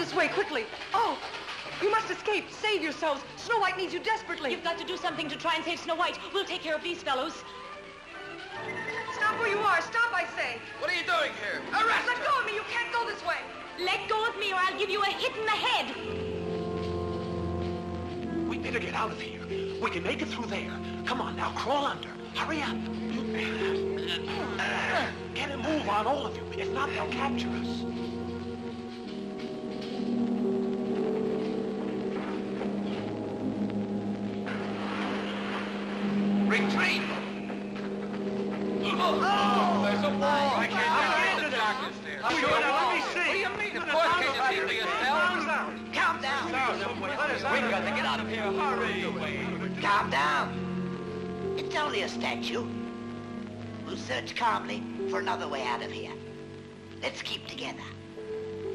This way, quickly. Oh, you must escape. Save yourselves. Snow White needs you desperately. You've got to do something to try and save Snow White. We'll take care of these fellows. Stop where you are. Stop, I say. What are you doing here? Arrest Let her! go of me. You can't go this way. Let go of me or I'll give you a hit in the head. We better get out of here. We can make it through there. Come on now, crawl under. Hurry up. Get a move on, all of you. If not, they'll capture us. Retreat! Oh, there's a wall. I can't get the darkness there. Let me see. What do you mean? Of course, can't you see for yourself? Calm down. We got to get out of here. Hurry. Calm down. It's only a statue. We'll search calmly for another way out of here. Let's keep together.